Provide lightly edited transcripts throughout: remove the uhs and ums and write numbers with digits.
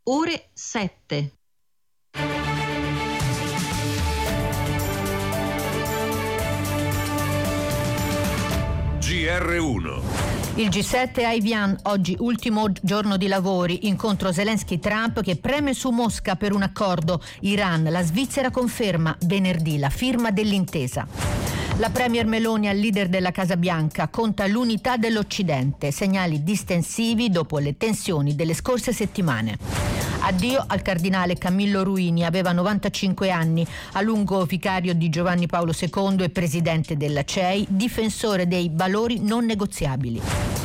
ore 7. GR1. Il G7 a Evian, oggi ultimo giorno di lavori, incontro Zelensky-Trump che preme su Mosca per un accordo. Iran, la Svizzera conferma venerdì la firma dell'intesa. La premier Meloni al leader della Casa Bianca conta l'unità dell'Occidente, segnali distensivi dopo le tensioni delle scorse settimane. Addio al cardinale Camillo Ruini, aveva 95 anni, a lungo vicario di Giovanni Paolo II e presidente della CEI, difensore dei valori non negoziabili.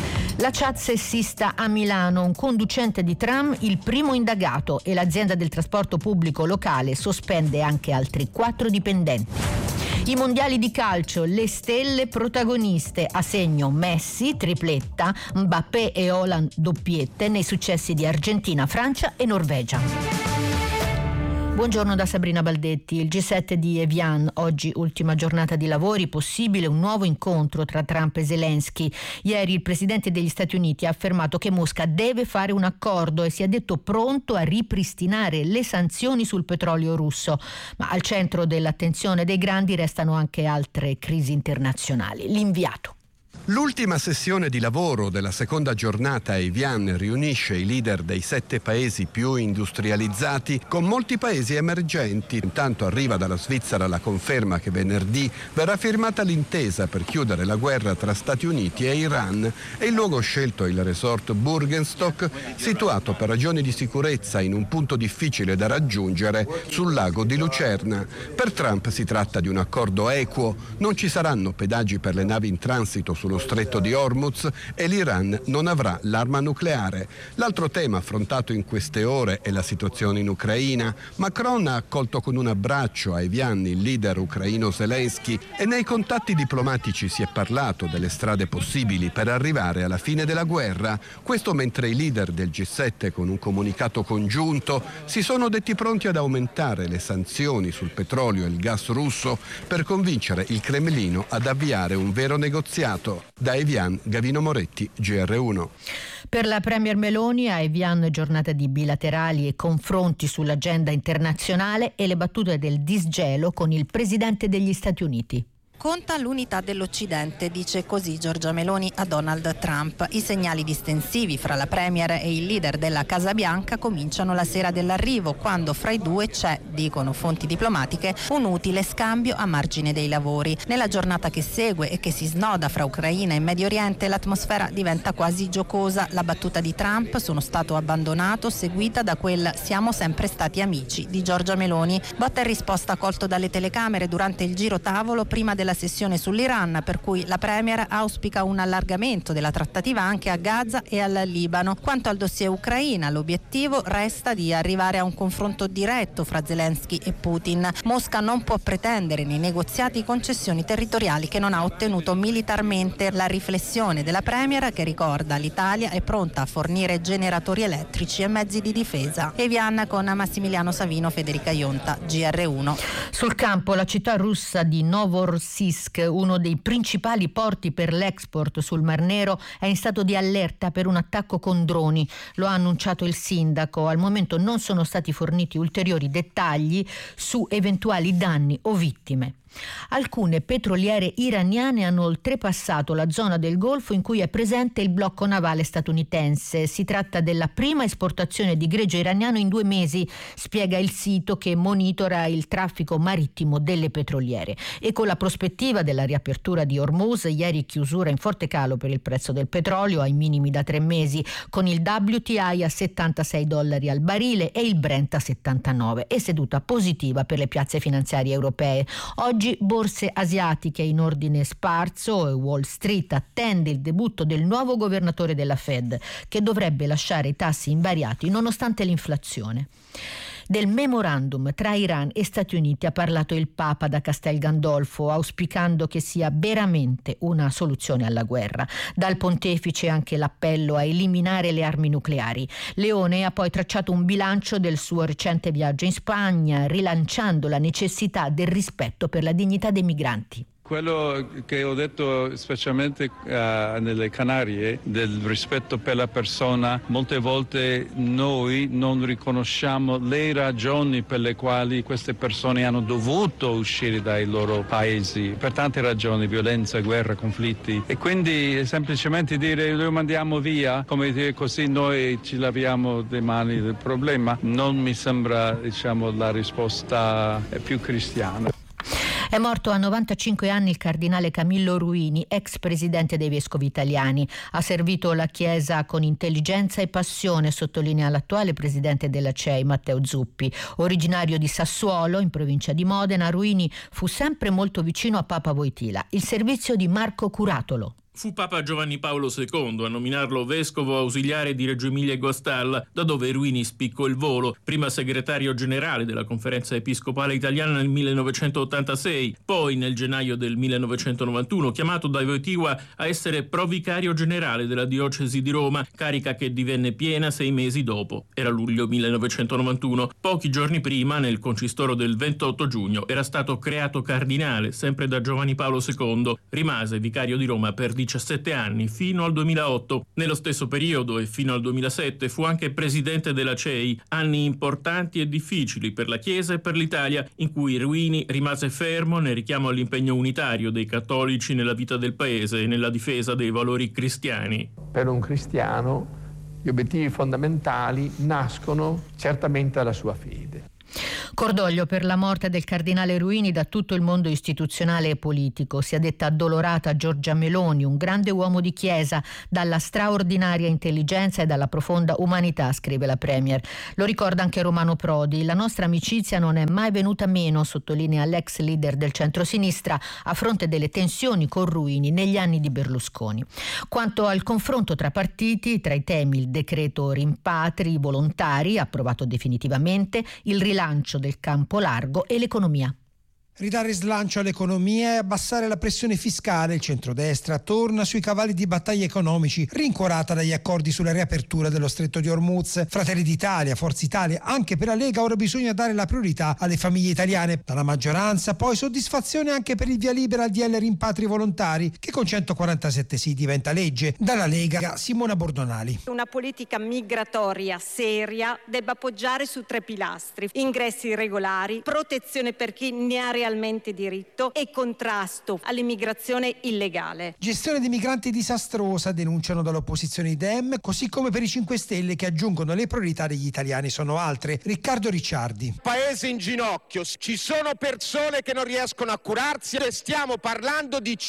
La chat sessista a Milano, un conducente di tram il primo indagato e l'azienda del trasporto pubblico locale sospende anche altri 4 dipendenti. I mondiali di calcio, le stelle protagoniste, a segno Messi, tripletta, Mbappé e Haaland doppiette nei successi di Argentina, Francia e Norvegia. Buongiorno da Sabrina Baldetti. Il G7 di Evian, oggi ultima giornata di lavori, possibile un nuovo incontro tra Trump e Zelensky. Ieri il presidente degli Stati Uniti ha affermato che Mosca deve fare un accordo e si è detto pronto a ripristinare le sanzioni sul petrolio russo. Ma al centro dell'attenzione dei grandi restano anche altre crisi internazionali. L'inviato. L'ultima sessione di lavoro della seconda giornata a Evian riunisce i leader dei 7 paesi più industrializzati con molti paesi emergenti. Intanto arriva dalla Svizzera la conferma che venerdì verrà firmata l'intesa per chiudere la guerra tra Stati Uniti e Iran e il luogo scelto è il resort Burgenstock, situato per ragioni di sicurezza in un punto difficile da raggiungere sul lago di Lucerna. Per Trump si tratta di un accordo equo, non ci saranno pedaggi per le navi in transito sullo stretto di Hormuz e l'Iran non avrà l'arma nucleare. L'altro tema affrontato in queste ore è la situazione in Ucraina. Macron ha accolto con un abbraccio a Evian il leader ucraino Zelensky e nei contatti diplomatici si è parlato delle strade possibili per arrivare alla fine della guerra. Questo mentre i leader del G7 con un comunicato congiunto si sono detti pronti ad aumentare le sanzioni sul petrolio e il gas russo per convincere il Cremlino ad avviare un vero negoziato. Da Evian, Gavino Moretti, GR1. Per la premier Meloni a Evian giornata di bilaterali e confronti sull'agenda internazionale e le battute del disgelo con il presidente degli Stati Uniti. Conta l'unità dell'Occidente, dice così Giorgia Meloni a Donald Trump. I segnali distensivi fra la premier e il leader della Casa Bianca cominciano la sera dell'arrivo, quando fra i due c'è, dicono fonti diplomatiche, un utile scambio a margine dei lavori. Nella giornata che segue e che si snoda fra Ucraina e Medio Oriente, l'atmosfera diventa quasi giocosa. La battuta di Trump, sono stato abbandonato, seguita da quel siamo sempre stati amici di Giorgia Meloni. Botta e risposta colto dalle telecamere durante il giro tavolo prima della sessione sull'Iran, per cui la premier auspica un allargamento della trattativa anche a Gaza e al Libano. Quanto al dossier Ucraina, l'obiettivo resta di arrivare a un confronto diretto fra Zelensky e Putin. Mosca non può pretendere nei negoziati concessioni territoriali che non ha ottenuto militarmente. La riflessione della premier, che ricorda l'Italia è pronta a fornire generatori elettrici e mezzi di difesa. Evian con Massimiliano Savino, Federica Ionta, GR1. Sul campo la città russa di Novorossiysk, uno dei principali porti per l'export sul Mar Nero, è in stato di allerta per un attacco con droni. Lo ha annunciato il sindaco. Al momento non sono stati forniti ulteriori dettagli su eventuali danni o vittime. Alcune petroliere iraniane hanno oltrepassato la zona del Golfo in cui è presente il blocco navale statunitense. Si tratta della prima esportazione di greggio iraniano in 2 mesi, spiega il sito che monitora il traffico marittimo delle petroliere. E con la prospettiva della riapertura di Hormuz, ieri chiusura in forte calo per il prezzo del petrolio ai minimi da 3 mesi, con il WTI a $76 al barile e il Brent a 79, e seduta positiva per le piazze finanziarie europee. Oggi borse asiatiche in ordine sparso e Wall Street attende il debutto del nuovo governatore della Fed, che dovrebbe lasciare i tassi invariati nonostante l'inflazione. Del memorandum tra Iran e Stati Uniti ha parlato il Papa da Castel Gandolfo, auspicando che sia veramente una soluzione alla guerra. Dal pontefice anche l'appello a eliminare le armi nucleari. Leone ha poi tracciato un bilancio del suo recente viaggio in Spagna, rilanciando la necessità del rispetto per la dignità dei migranti. Quello che ho detto specialmente nelle Canarie, del rispetto per la persona, molte volte noi non riconosciamo le ragioni per le quali queste persone hanno dovuto uscire dai loro paesi, per tante ragioni, violenza, guerra, conflitti, e quindi semplicemente dire lo mandiamo via, come dire così noi ci laviamo le mani del problema, non mi sembra la risposta più cristiana. È morto a 95 anni il cardinale Camillo Ruini, ex presidente dei vescovi italiani. Ha servito la Chiesa con intelligenza e passione, sottolinea l'attuale presidente della CEI, Matteo Zuppi. Originario di Sassuolo, in provincia di Modena, Ruini fu sempre molto vicino a Papa Wojtyla. Il servizio di Marco Curatolo. Fu Papa Giovanni Paolo II a nominarlo vescovo ausiliare di Reggio Emilia e Guastalla, da dove Ruini spiccò il volo, prima segretario generale della Conferenza Episcopale Italiana nel 1986, poi nel gennaio del 1991 chiamato da Wojtyła a essere provicario generale della diocesi di Roma, carica che divenne piena 6 mesi dopo. Era luglio 1991. Pochi giorni prima, nel concistoro del 28 giugno, era stato creato cardinale, sempre da Giovanni Paolo II. Rimase vicario di Roma per 17 anni, fino al 2008. Nello stesso periodo e fino al 2007 fu anche presidente della CEI, anni importanti e difficili per la Chiesa e per l'Italia, in cui Ruini rimase fermo nel richiamo all'impegno unitario dei cattolici nella vita del paese e nella difesa dei valori cristiani. Per un cristiano gli obiettivi fondamentali nascono certamente dalla sua fede. Cordoglio per la morte del cardinale Ruini da tutto il mondo istituzionale e politico. Sia detta addolorata Giorgia Meloni, un grande uomo di Chiesa, dalla straordinaria intelligenza e dalla profonda umanità, scrive la Premier. Lo ricorda anche Romano Prodi. La nostra amicizia non è mai venuta meno, sottolinea l'ex leader del centrosinistra, a fronte delle tensioni con Ruini negli anni di Berlusconi. Quanto al confronto tra partiti, tra i temi il decreto rimpatri volontari, approvato definitivamente, il rilancio del campo largo e l'economia. Ridare slancio all'economia e abbassare la pressione fiscale, il centrodestra torna sui cavalli di battaglia economici, rincuorata dagli accordi sulla riapertura dello stretto di Hormuz. Fratelli d'Italia, Forza Italia, anche per la Lega ora bisogna dare la priorità alle famiglie italiane. Dalla maggioranza poi soddisfazione anche per il via libera al DL rimpatri volontari, che con 147 sì diventa legge. Dalla Lega Simona Bordonali. Una politica migratoria seria debba poggiare su 3 pilastri: ingressi irregolari, protezione per chi ne ha realmente diritto e contrasto all'immigrazione illegale. Gestione dei migranti disastrosa, denunciano dall'opposizione i Dem, così come per i 5 Stelle che aggiungono le priorità degli italiani sono altre. Riccardo Ricciardi. Paese in ginocchio, ci sono persone che non riescono a curarsi e stiamo parlando di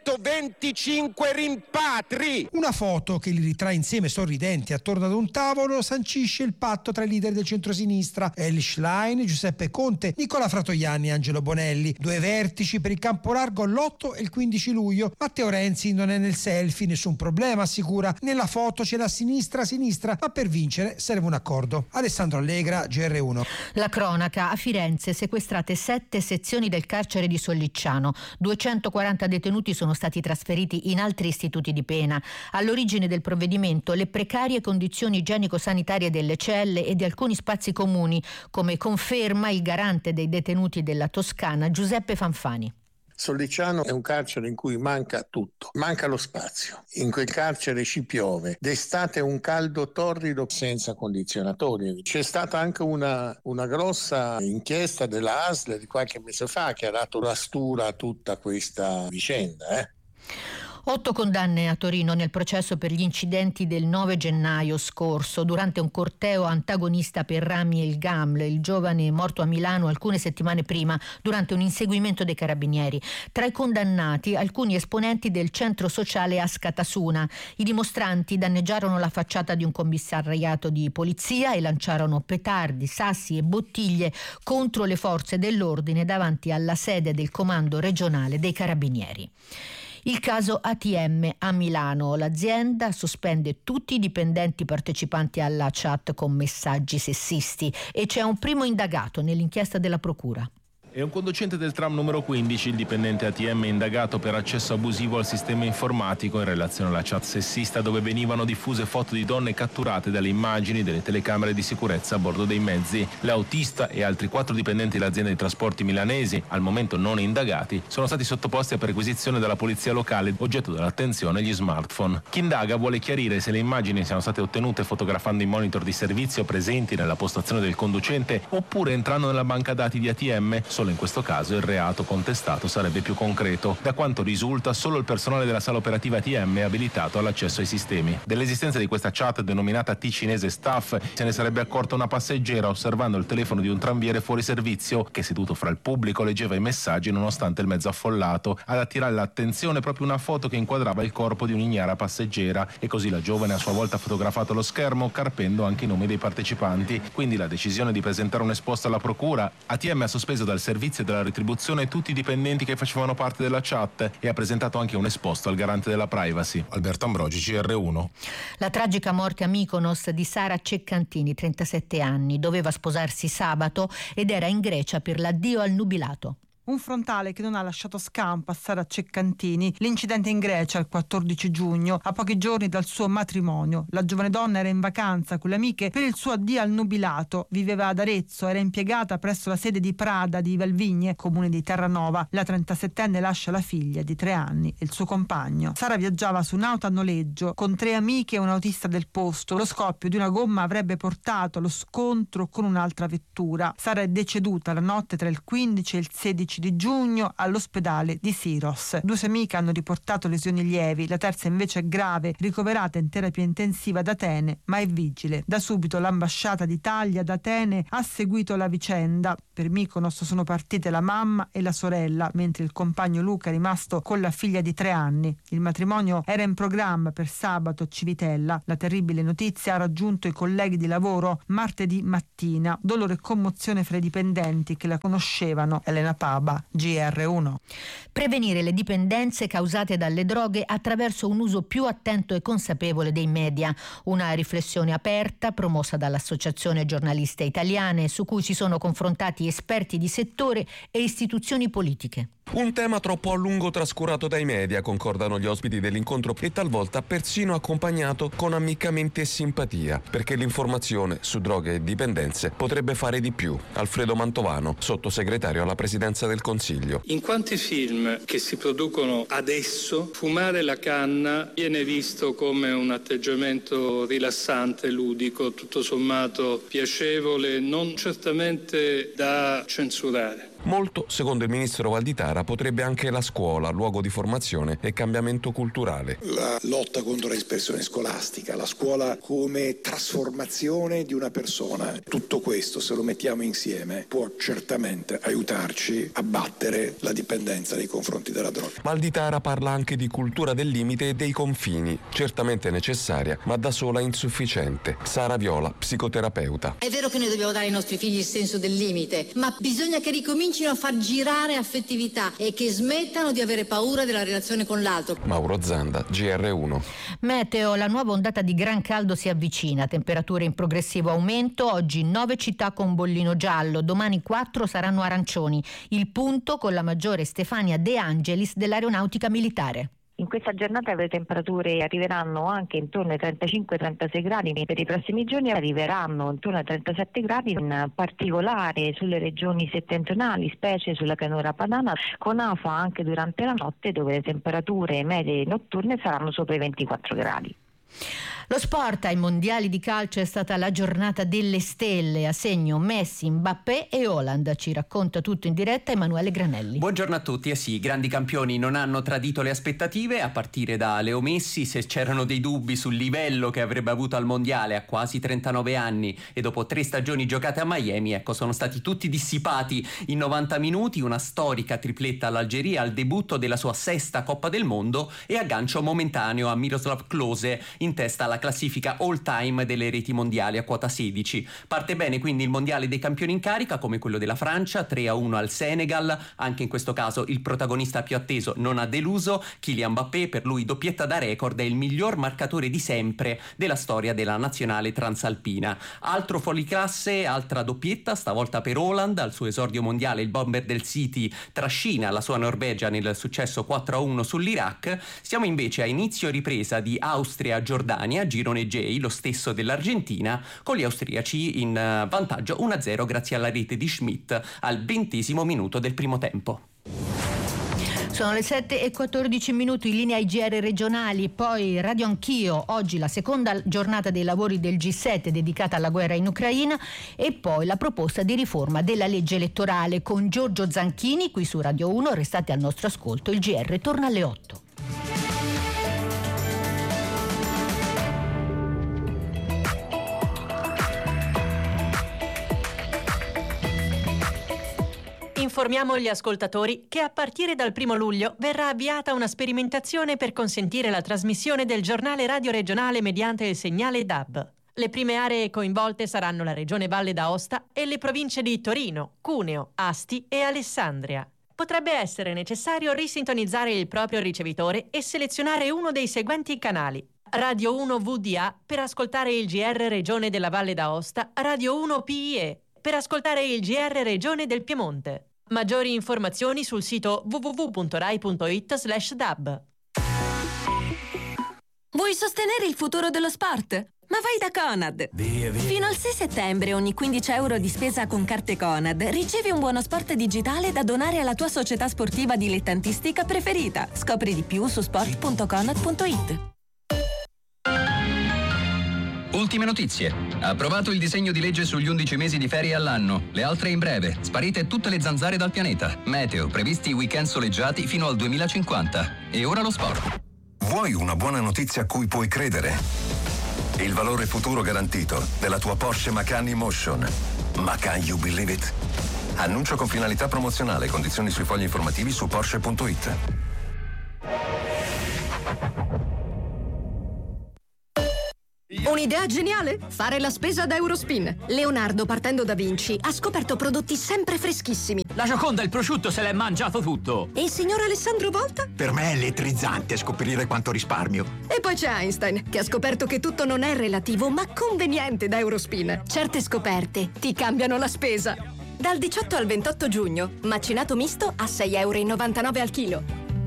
125 rimpatri. Una foto che li ritrae insieme sorridenti attorno ad un tavolo sancisce il patto tra i leader del centrosinistra, Elly Schlein, Giuseppe Conte, Nicola Fratoianni e Angelo Bonelli. 2 vertici per il campo largo l'8 e il 15 luglio. Matteo Renzi non è nel selfie, nessun problema, assicura. Nella foto c'è la sinistra, ma per vincere serve un accordo. Alessandro Allegra, GR1. La cronaca: a Firenze sequestrate 7 sezioni del carcere di Sollicciano. 240 detenuti sono stati trasferiti in altri istituti di pena. All'origine del provvedimento le precarie condizioni igienico-sanitarie delle celle e di alcuni spazi comuni, come conferma il garante dei detenuti della Toscana, Giuseppe Fanfani. Sollicciano è un carcere in cui manca tutto, manca lo spazio. In quel carcere ci piove, d'estate un caldo torrido senza condizionatori. C'è stata anche una grossa inchiesta della ASL di qualche mese fa che ha dato la stura a tutta questa vicenda. 8 condanne a Torino nel processo per gli incidenti del 9 gennaio scorso durante un corteo antagonista per Rami El Gaml, il giovane morto a Milano alcune settimane prima durante un inseguimento dei carabinieri. Tra i condannati alcuni esponenti del centro sociale Askatasuna. I dimostranti danneggiarono la facciata di un commissariato di polizia e lanciarono petardi, sassi e bottiglie contro le forze dell'ordine davanti alla sede del comando regionale dei carabinieri. Il caso ATM a Milano. L'azienda sospende tutti i dipendenti partecipanti alla chat con messaggi sessisti e c'è un primo indagato nell'inchiesta della procura. e un conducente del tram numero 15, il dipendente ATM indagato per accesso abusivo al sistema informatico in relazione alla chat sessista dove venivano diffuse foto di donne catturate dalle immagini delle telecamere di sicurezza a bordo dei mezzi. L'autista e altri 4 dipendenti dell'azienda di trasporti milanesi, al momento non indagati, sono stati sottoposti a perquisizione dalla polizia locale, oggetto dell'attenzione gli smartphone. Chi indaga vuole chiarire se le immagini siano state ottenute fotografando i monitor di servizio presenti nella postazione del conducente oppure entrando nella banca dati di ATM. Solo in questo caso il reato contestato sarebbe più concreto. Da quanto risulta, solo il personale della sala operativa ATM è abilitato all'accesso ai sistemi. Dell'esistenza di questa chat denominata T cinese staff se ne sarebbe accorta una passeggera osservando il telefono di un tranviere fuori servizio che, seduto fra il pubblico, leggeva i messaggi nonostante il mezzo affollato. Ad attirare l'attenzione proprio una foto che inquadrava il corpo di un'ignara passeggera e così la giovane a sua volta ha fotografato lo schermo carpendo anche i nomi dei partecipanti. Quindi la decisione di presentare un esposto alla procura. ATM ha sospeso dal servizio e dalla retribuzione tutti i dipendenti che facevano parte della chat e ha presentato anche un esposto al garante della privacy. Alberto Ambrogi, CR1. La tragica morte a Mykonos di Sara Ceccantini, 37 anni, doveva sposarsi sabato ed era in Grecia per l'addio al nubilato. Un frontale che non ha lasciato scampo a Sara Ceccantini. L'incidente in Grecia il 14 giugno, a pochi giorni dal suo matrimonio. La giovane donna era in vacanza con le amiche per il suo addio al nubilato. Viveva ad Arezzo, era impiegata presso la sede di Prada di Valvigne, comune di Terranova. La 37enne lascia la figlia di 3 anni e il suo compagno. Sara viaggiava su un'auto a noleggio con 3 amiche e un autista del posto. Lo scoppio di una gomma avrebbe portato allo scontro con un'altra vettura. Sara è deceduta la notte tra il 15 e il 16 di giugno all'ospedale di Syros. 2 sue amiche hanno riportato lesioni lievi, la terza invece è grave, ricoverata in terapia intensiva ad Atene, ma è vigile. Da subito l'ambasciata d'Italia ad Atene ha seguito la vicenda. Per Mykonos sono partite la mamma e la sorella, mentre il compagno Luca è rimasto con la figlia di 3 anni. Il matrimonio era in programma per sabato a Civitella. La terribile notizia ha raggiunto i colleghi di lavoro martedì mattina. Dolore e commozione fra i dipendenti che la conoscevano. Elena Paba, GR1. Prevenire le dipendenze causate dalle droghe attraverso un uso più attento e consapevole dei media. Una riflessione aperta promossa dall'Associazione Giornaliste Italiane, su cui si sono confrontati esperti di settore e istituzioni politiche. Un tema troppo a lungo trascurato dai media, concordano gli ospiti dell'incontro, e talvolta persino accompagnato con ammiccamenti e simpatia, perché l'informazione su droghe e dipendenze potrebbe fare di più. Alfredo Mantovano, sottosegretario alla Presidenza del Consiglio. In quanti film che si producono adesso, fumare la canna viene visto come un atteggiamento rilassante, ludico, tutto sommato piacevole, non certamente da censurare. Molto, secondo il ministro Valditara, potrebbe anche la scuola, luogo di formazione e cambiamento culturale. La lotta contro l'espressione scolastica, la scuola come trasformazione di una persona. Tutto questo, se lo mettiamo insieme, può certamente aiutarci a battere la dipendenza nei confronti della droga. Valditara parla anche di cultura del limite e dei confini, certamente necessaria, ma da sola insufficiente. Sara Viola, psicoterapeuta. È vero che noi dobbiamo dare ai nostri figli il senso del limite, ma bisogna che ricomincino a far girare affettività e che smettano di avere paura della relazione con l'altro. Mauro Zanda, GR1. Meteo, la nuova ondata di gran caldo si avvicina, temperature in progressivo aumento, oggi 9 città con bollino giallo, domani 4 saranno arancioni, il punto con la maggiore Stefania De Angelis dell'Aeronautica Militare. In questa giornata le temperature arriveranno anche intorno ai 35-36 gradi, per i prossimi giorni arriveranno intorno ai 37 gradi, in particolare sulle regioni settentrionali, specie sulla pianura padana, con afa anche durante la notte, dove le temperature medie notturne saranno sopra i 24 gradi. Lo sport ai mondiali di calcio è stata la giornata delle stelle, a segno Messi, Mbappé e Haaland. Ci racconta tutto in diretta Emanuele Granelli. Buongiorno a tutti. I grandi campioni non hanno tradito le aspettative, a partire da Leo Messi. Se c'erano dei dubbi sul livello che avrebbe avuto al mondiale a quasi 39 anni e dopo 3 stagioni giocate a Miami, sono stati tutti dissipati in 90 minuti, una storica tripletta all'Algeria al debutto della sua 6ª Coppa del Mondo e aggancio momentaneo a Miroslav Klose in testa alla la classifica all time delle reti mondiali a quota 16. Parte bene quindi il mondiale dei campioni in carica, come quello della Francia, 3-1 al Senegal. Anche in questo caso il protagonista più atteso non ha deluso, Kylian Mbappé, per lui doppietta da record, è il miglior marcatore di sempre della storia della nazionale transalpina. Altro fuoriclasse, altra doppietta, stavolta per Haaland. Al suo esordio mondiale il bomber del City trascina la sua Norvegia nel successo 4-1 sull'Iraq. Siamo invece a inizio ripresa di Austria-Giordania, girone J, lo stesso dell'Argentina, con gli austriaci in vantaggio 1-0 grazie alla rete di Schmidt al 20° minuto del primo tempo. Sono le 7:14 in linea ai GR regionali, poi Radio Anch'io, oggi la seconda giornata dei lavori del G7 dedicata alla guerra in Ucraina, e poi la proposta di riforma della legge elettorale con Giorgio Zanchini qui su Radio 1. Restate al nostro ascolto, il GR torna alle 8. Informiamo gli ascoltatori che a partire dal 1 luglio verrà avviata una sperimentazione per consentire la trasmissione del giornale radio regionale mediante il segnale DAB. Le prime aree coinvolte saranno la Regione Valle d'Aosta e le province di Torino, Cuneo, Asti e Alessandria. Potrebbe essere necessario risintonizzare il proprio ricevitore e selezionare uno dei seguenti canali: Radio 1 VDA per ascoltare il GR Regione della Valle d'Aosta, Radio 1 PIE per ascoltare il GR Regione del Piemonte. Maggiori informazioni sul sito www.rai.it/dab. Vuoi sostenere il futuro dello sport? Ma vai da Conad! Via. Fino al 6 settembre ogni 15 euro di spesa con carte Conad ricevi un buono sport digitale da donare alla tua società sportiva dilettantistica preferita. Scopri di più su sport.conad.it. Ultime notizie. Approvato il disegno di legge sugli 11 mesi di ferie all'anno. Le altre in breve. Sparite tutte le zanzare dal pianeta. Meteo. Previsti weekend soleggiati fino al 2050. E ora lo sport. Vuoi una buona notizia a cui puoi credere? Il valore futuro garantito della tua Porsche Macan E-Motion. Macan, you believe it? Annuncio con finalità promozionale. Condizioni sui fogli informativi su Porsche.it. Un'idea geniale? Fare la spesa da Eurospin. Leonardo, partendo da Vinci, ha scoperto prodotti sempre freschissimi. La Gioconda e il prosciutto se l'è mangiato tutto. E il signor Alessandro Volta? Per me è elettrizzante scoprire quanto risparmio. E poi c'è Einstein, che ha scoperto che tutto non è relativo, ma conveniente da Eurospin. Certe scoperte ti cambiano la spesa. Dal 18 al 28 giugno, macinato misto a €6,99 al chilo.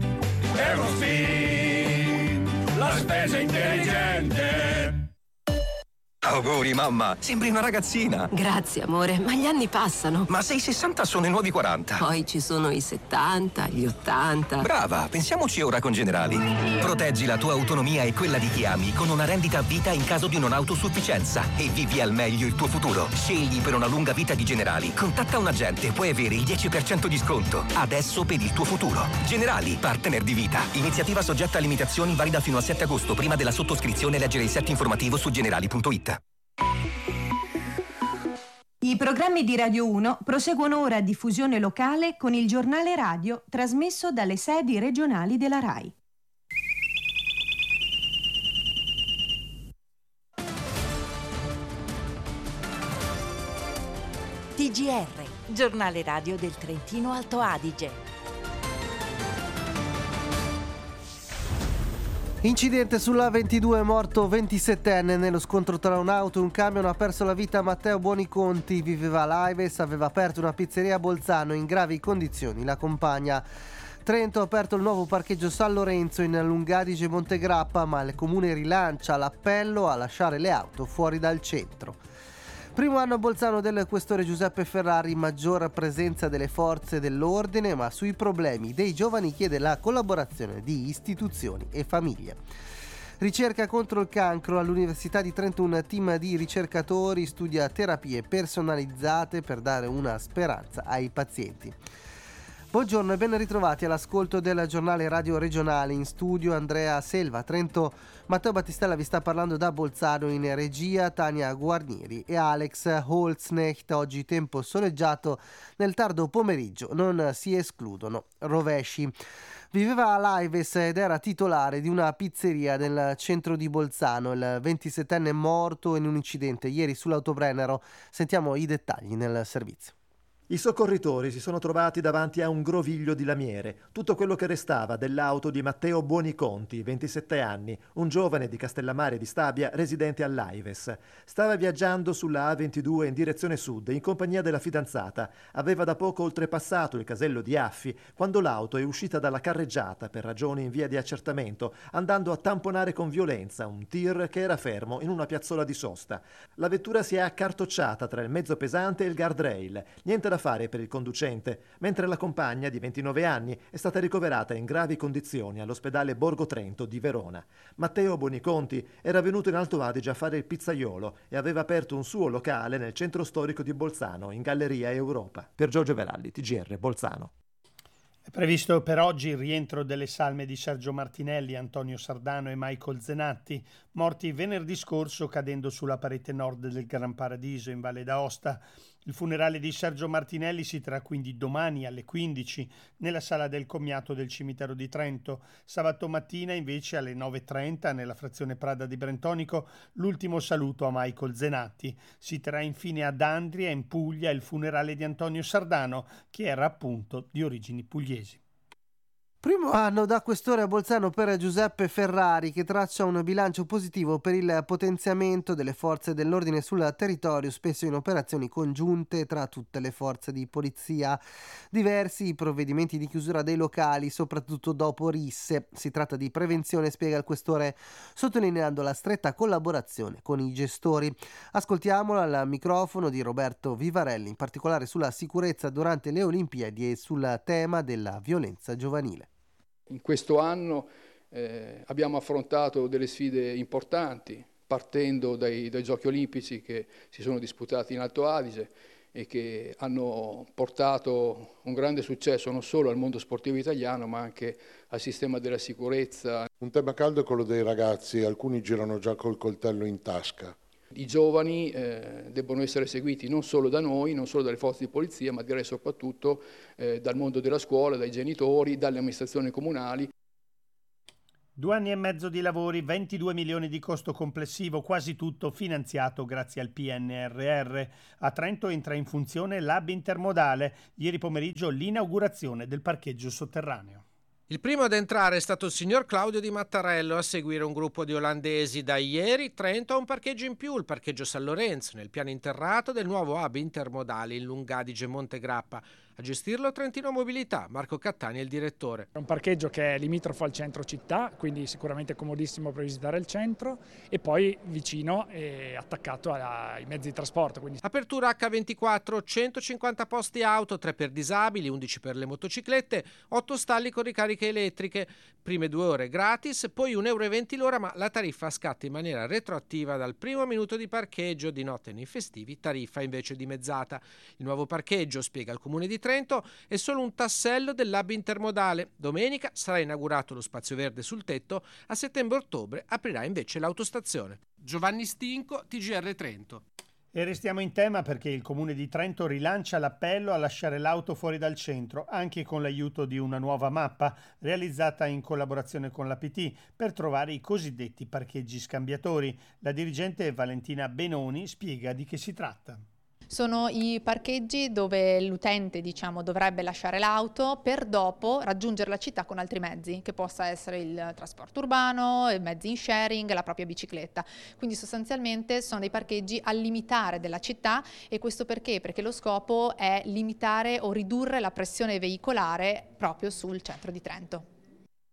Eurospin, la spesa intelligente. Auguri mamma, sembri una ragazzina. Grazie amore, ma gli anni passano. Ma se i 60 sono i nuovi 40. Poi ci sono i 70, gli 80. Brava, pensiamoci ora con Generali. Proteggi la tua autonomia e quella di chi ami con una rendita a vita in caso di non autosufficienza e vivi al meglio il tuo futuro. Scegli per una lunga vita di Generali. Contatta un agente, puoi avere il 10% di sconto. Adesso per il tuo futuro. Generali, partner di vita. Iniziativa soggetta a limitazioni, valida fino al 7 agosto. Prima della sottoscrizione leggere il set informativo su generali.it. I programmi di Radio 1 proseguono ora a diffusione locale con il giornale radio trasmesso dalle sedi regionali della RAI. TGR, giornale radio del Trentino Alto Adige. Incidente sulla 22, morto 27enne nello scontro tra un'auto e un camion. Ha perso la vita Matteo Buoniconti, viveva a Laives, aveva aperto una pizzeria a Bolzano, in gravi condizioni la compagna. Trento ha aperto il nuovo parcheggio San Lorenzo in Lungadige Montegrappa, ma il comune rilancia l'appello a lasciare le auto fuori dal centro. Primo anno a Bolzano del questore Giuseppe Ferrari, maggior presenza delle forze dell'ordine, ma sui problemi dei giovani chiede la collaborazione di istituzioni e famiglie. Ricerca contro il cancro all'Università di Trento, un team di ricercatori studia terapie personalizzate per dare una speranza ai pazienti. Buongiorno e ben ritrovati all'ascolto del giornale radio regionale. In studio Andrea Selva, Trento Matteo Battistella vi sta parlando da Bolzano, in regia Tania Guarnieri e Alex Holznecht. Oggi tempo soleggiato, nel tardo pomeriggio non si escludono rovesci. Viveva a Laives ed era titolare di una pizzeria nel centro di Bolzano. Il 27enne è morto in un incidente ieri sull'Autobrennero. Sentiamo i dettagli nel servizio. I soccorritori si sono trovati davanti a un groviglio di lamiere, tutto quello che restava dell'auto di Matteo Buoniconti, 27 anni, un giovane di Castellammare di Stabia residente a Laives. Stava viaggiando sulla A22 in direzione sud in compagnia della fidanzata. Aveva da poco oltrepassato il casello di Affi quando l'auto è uscita dalla carreggiata per ragioni in via di accertamento, andando a tamponare con violenza un tir che era fermo in una piazzola di sosta. La vettura si è accartocciata tra il mezzo pesante e il guardrail. Niente da fare per il conducente, mentre la compagna di 29 anni è stata ricoverata in gravi condizioni all'ospedale Borgo Trento di Verona. Matteo Buoniconti era venuto in Alto Adige a fare il pizzaiolo e aveva aperto un suo locale nel centro storico di Bolzano, in Galleria Europa. Per Giorgio Veralli, TGR Bolzano. È previsto per oggi il rientro delle salme di Sergio Martinelli, Antonio Sardano e Michael Zenatti, morti venerdì scorso cadendo sulla parete nord del Gran Paradiso in Valle d'Aosta. Il funerale di Sergio Martinelli si terrà quindi domani alle 15 nella sala del commiato del cimitero di Trento. Sabato mattina invece alle 9:30 nella frazione Prada di Brentonico l'ultimo saluto a Michael Zenatti. Si terrà infine ad Andria in Puglia il funerale di Antonio Sardano, che era appunto di origini pugliesi. Primo anno da questore a Bolzano per Giuseppe Ferrari, che traccia un bilancio positivo per il potenziamento delle forze dell'ordine sul territorio, spesso in operazioni congiunte tra tutte le forze di polizia. Diversi i provvedimenti di chiusura dei locali, soprattutto dopo risse. Si tratta di prevenzione, spiega il questore, sottolineando la stretta collaborazione con i gestori. Ascoltiamolo al microfono di Roberto Vivarelli, in particolare sulla sicurezza durante le Olimpiadi e sul tema della violenza giovanile. In questo anno abbiamo affrontato delle sfide importanti, partendo dai Giochi Olimpici che si sono disputati in Alto Adige e che hanno portato un grande successo non solo al mondo sportivo italiano ma anche al sistema della sicurezza. Un tema caldo è quello dei ragazzi, alcuni girano già col coltello in tasca. I giovani debbono essere seguiti non solo da noi, non solo dalle forze di polizia, ma direi soprattutto dal mondo della scuola, dai genitori, dalle amministrazioni comunali. 2 anni e mezzo di lavori, 22 milioni di costo complessivo, quasi tutto finanziato grazie al PNRR. A Trento entra in funzione l'hub intermodale. Ieri pomeriggio l'inaugurazione del parcheggio sotterraneo. Il primo ad entrare è stato il signor Claudio Di Mattarello, a seguire un gruppo di olandesi. Da ieri Trento ha un parcheggio in più, il parcheggio San Lorenzo, nel piano interrato del nuovo hub intermodale in Lungadige Montegrappa. A gestirlo Trentino Mobilità, Marco Cattani è il direttore. È un parcheggio che è limitrofo al centro città, quindi sicuramente comodissimo per visitare il centro, e poi vicino e attaccato ai mezzi di trasporto. Quindi... Apertura H24, 150 posti auto, 3 per disabili, 11 per le motociclette, 8 stalli con ricariche elettriche. Prime 2 ore gratis, poi €1,20 l'ora, ma la tariffa scatta in maniera retroattiva dal primo minuto di parcheggio. Di notte e nei festivi tariffa invece dimezzata. Il nuovo parcheggio, spiega il Comune di Trento, è solo un tassello dell'hub intermodale. Domenica sarà inaugurato lo spazio verde sul tetto, a settembre-ottobre aprirà invece l'autostazione. Giovanni Stinco, TGR Trento. E restiamo in tema perché il Comune di Trento rilancia l'appello a lasciare l'auto fuori dal centro, anche con l'aiuto di una nuova mappa realizzata in collaborazione con l'APT per trovare i cosiddetti parcheggi scambiatori. La dirigente Valentina Benoni spiega di che si tratta. Sono i parcheggi dove l'utente, dovrebbe lasciare l'auto per dopo raggiungere la città con altri mezzi, che possa essere il trasporto urbano, i mezzi in sharing, la propria bicicletta. Quindi sostanzialmente sono dei parcheggi al limitare della città, e questo perché? Perché lo scopo è limitare o ridurre la pressione veicolare proprio sul centro di Trento.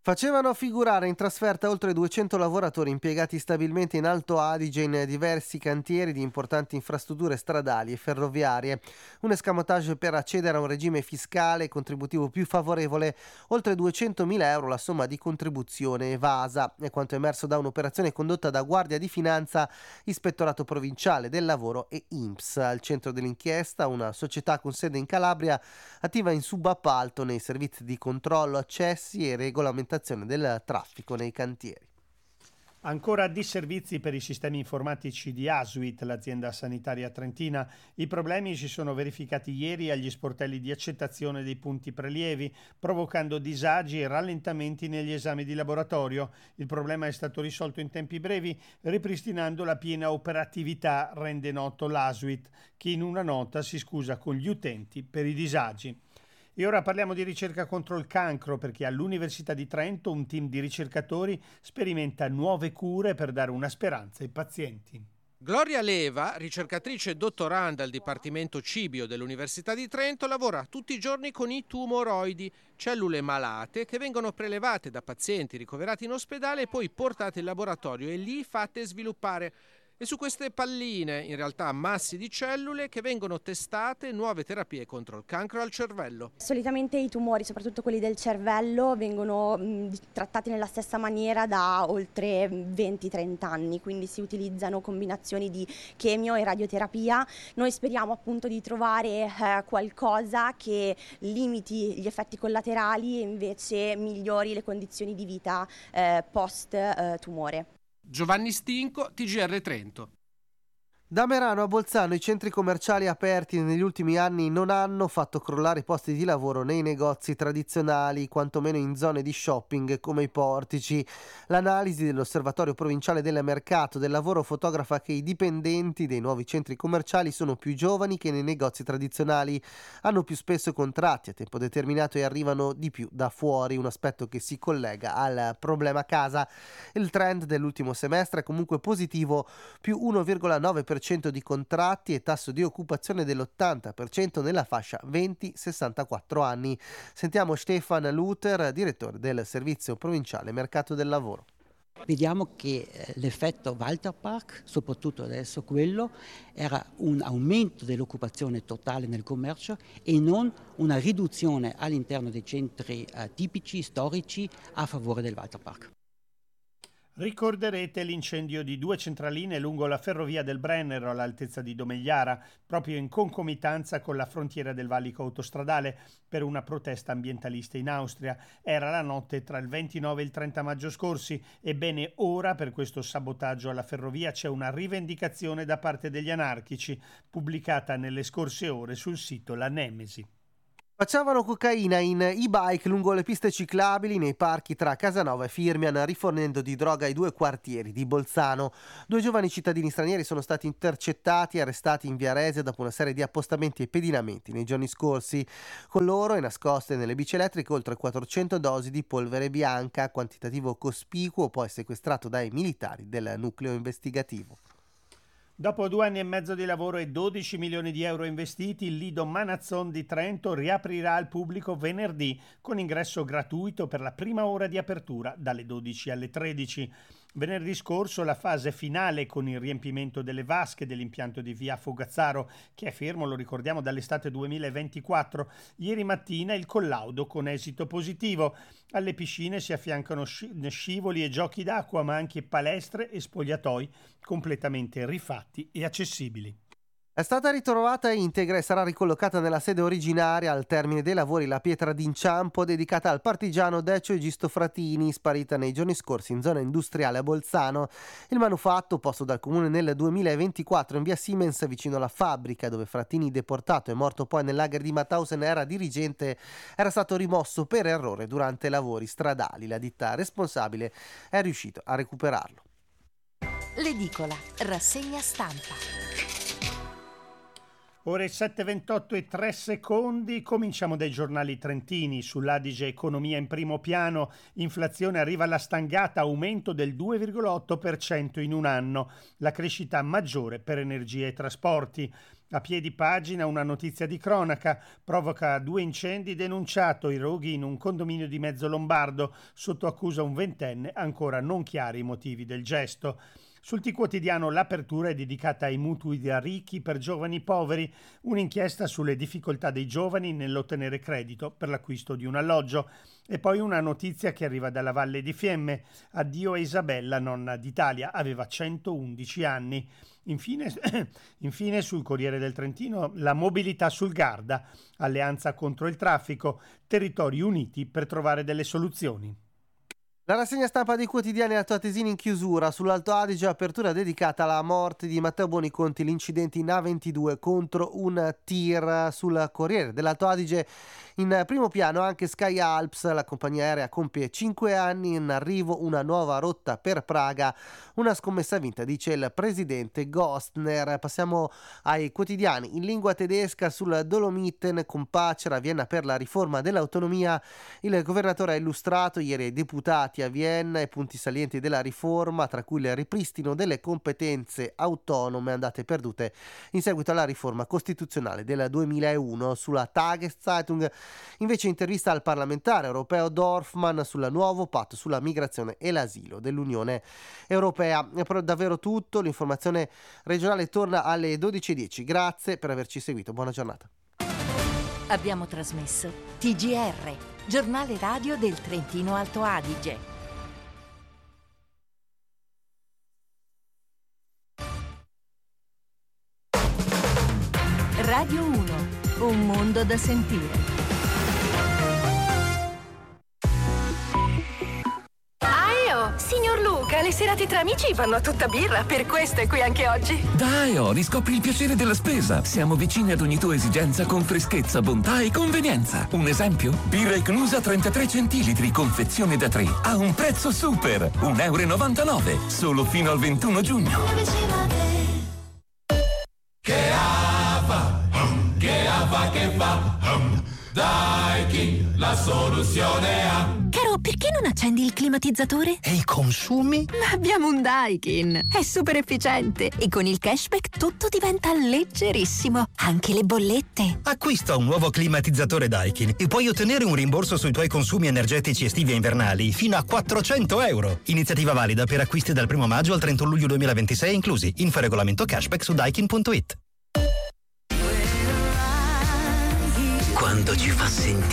Facevano figurare in trasferta oltre 200 lavoratori impiegati stabilmente in Alto Adige in diversi cantieri di importanti infrastrutture stradali e ferroviarie. Un escamotage per accedere a un regime fiscale e contributivo più favorevole, oltre 200.000 euro la somma di contribuzione evasa. È quanto emerso da un'operazione condotta da Guardia di Finanza, Ispettorato Provinciale del Lavoro e INPS. Al centro dell'inchiesta una società con sede in Calabria attiva in subappalto nei servizi di controllo, accessi e regolamentazione del traffico nei cantieri. Ancora disservizi per i sistemi informatici di Asuit, l'azienda sanitaria trentina. I problemi si sono verificati ieri agli sportelli di accettazione dei punti prelievi, provocando disagi e rallentamenti negli esami di laboratorio. Il problema è stato risolto in tempi brevi, ripristinando la piena operatività, rende noto l'Asuit, che in una nota si scusa con gli utenti per i disagi. E ora parliamo di ricerca contro il cancro, perché all'Università di Trento un team di ricercatori sperimenta nuove cure per dare una speranza ai pazienti. Gloria Leva, ricercatrice e dottoranda al Dipartimento Cibio dell'Università di Trento, lavora tutti i giorni con i tumoroidi, cellule malate che vengono prelevate da pazienti ricoverati in ospedale e poi portate in laboratorio e lì fatte sviluppare. E su queste palline, in realtà massi di cellule, che vengono testate nuove terapie contro il cancro al cervello. Solitamente i tumori, soprattutto quelli del cervello, vengono trattati nella stessa maniera da oltre 20-30 anni, quindi si utilizzano combinazioni di chemio e radioterapia. Noi speriamo appunto di trovare qualcosa che limiti gli effetti collaterali e invece migliori le condizioni di vita post tumore. Giovanni Stinco, TGR Trento. Da Merano a Bolzano i centri commerciali aperti negli ultimi anni non hanno fatto crollare i posti di lavoro nei negozi tradizionali, quantomeno in zone di shopping come i portici. L'analisi dell'Osservatorio Provinciale del Mercato del Lavoro fotografa che i dipendenti dei nuovi centri commerciali sono più giovani che nei negozi tradizionali, hanno più spesso contratti a tempo determinato e arrivano di più da fuori, un aspetto che si collega al problema casa. Il trend dell'ultimo semestre è comunque positivo, più 1,9% di contratti e tasso di occupazione dell'80% nella fascia 20-64 anni. Sentiamo Stefan Luther, direttore del Servizio Provinciale Mercato del Lavoro. Vediamo che l'effetto Walter Park, soprattutto adesso quello, era un aumento dell'occupazione totale nel commercio e non una riduzione all'interno dei centri tipici, storici, a favore del Walter Park. Ricorderete l'incendio di 2 centraline lungo la ferrovia del Brennero all'altezza di Domegliara, proprio in concomitanza con la frontiera del valico autostradale, per una protesta ambientalista in Austria. Era la notte tra il 29 e il 30 maggio scorsi. Ebbene, ora per questo sabotaggio alla ferrovia c'è una rivendicazione da parte degli anarchici, pubblicata nelle scorse ore sul sito La Nemesi. Facevano cocaina in e-bike lungo le piste ciclabili nei parchi tra Casanova e Firmian, rifornendo di droga i 2 quartieri di Bolzano. 2 giovani cittadini stranieri sono stati intercettati e arrestati in Viarese dopo una serie di appostamenti e pedinamenti nei giorni scorsi. Con loro e nascoste nelle bici elettriche oltre 400 dosi di polvere bianca, quantitativo cospicuo poi sequestrato dai militari del nucleo investigativo. Dopo 2 anni e mezzo di lavoro e 12 milioni di euro investiti, il Lido Manazzon di Trento riaprirà al pubblico venerdì con ingresso gratuito per la prima ora di apertura dalle 12 alle 13. Venerdì scorso la fase finale con il riempimento delle vasche dell'impianto di via Fogazzaro, che è fermo, lo ricordiamo, dall'estate 2024. Ieri mattina il collaudo con esito positivo. Alle piscine si affiancano scivoli e giochi d'acqua, ma anche palestre e spogliatoi completamente rifatti e accessibili. È stata ritrovata integra e sarà ricollocata nella sede originaria al termine dei lavori la pietra d'inciampo dedicata al partigiano Decio Egisto Fratini, sparita nei giorni scorsi in zona industriale a Bolzano. Il manufatto, posto dal comune nel 2024 in via Siemens vicino alla fabbrica dove Fratini, deportato e morto poi nel lager di Mauthausen, era dirigente, era stato rimosso per errore durante lavori stradali. La ditta responsabile è riuscito a recuperarlo. L'edicola, rassegna stampa. Ore 7:28 e 3 secondi, cominciamo dai giornali trentini. Sull'Adige economia in primo piano, inflazione arriva alla stangata, aumento del 2,8% in un anno, la crescita maggiore per energia e trasporti. A piedi pagina una notizia di cronaca, provoca 2 incendi, denunciato i roghi in un condominio di Mezzo Lombardo, sotto accusa un ventenne, ancora non chiari i motivi del gesto. Sul T-Quotidiano l'apertura è dedicata ai mutui da ricchi per giovani poveri, un'inchiesta sulle difficoltà dei giovani nell'ottenere credito per l'acquisto di un alloggio. E poi una notizia che arriva dalla Valle di Fiemme. Addio a Isabella, nonna d'Italia, aveva 111 anni. Infine sul Corriere del Trentino la mobilità sul Garda, alleanza contro il traffico, territori uniti per trovare delle soluzioni. La rassegna stampa dei quotidiani altoatesini in chiusura. Sull'Alto Adige apertura dedicata alla morte di Matteo Boniconti, l'incidente in A22 contro un tir. Sul Corriere dell'Alto Adige in primo piano anche Sky Alps, la compagnia aerea compie 5 anni, in arrivo una nuova rotta per Praga, una scommessa vinta, dice il presidente Gostner. Passiamo ai quotidiani in lingua tedesca. Sul Dolomiten con Pacera, Vienna per la riforma dell'autonomia. Il governatore ha illustrato ieri ai deputati a Vienna i punti salienti della riforma, tra cui il ripristino delle competenze autonome andate perdute in seguito alla riforma costituzionale del 2001. Sulla Tageszeitung invece intervista al parlamentare europeo Dorfmann sul nuovo patto sulla migrazione e l'asilo dell'Unione Europea. È però davvero tutto, l'informazione regionale torna alle 12:10. Grazie per averci seguito, buona giornata. Abbiamo trasmesso TGR, giornale radio del Trentino Alto Adige. Radio 1, un mondo da sentire. Signor Luca, le serate tra amici vanno a tutta birra, per questo è qui anche oggi. Dai, riscopri il piacere della spesa. Siamo vicini ad ogni tua esigenza con freschezza, bontà e convenienza. Un esempio? Birra Icnusa 33 centilitri, confezione da 3, a un prezzo super, €1,99, solo fino al 21 giugno. Che va, Daikin, la soluzione ha. Caro, perché non accendi il climatizzatore? E i consumi? Ma abbiamo un Daikin, è super efficiente e con il cashback tutto diventa leggerissimo, anche le bollette. Acquista un nuovo climatizzatore Daikin e puoi ottenere un rimborso sui tuoi consumi energetici estivi e invernali fino a €400. Iniziativa valida per acquisti dal 1 maggio al 31 luglio 2026 inclusi. Info regolamento cashback su daikin.it. Quando ci fa sentire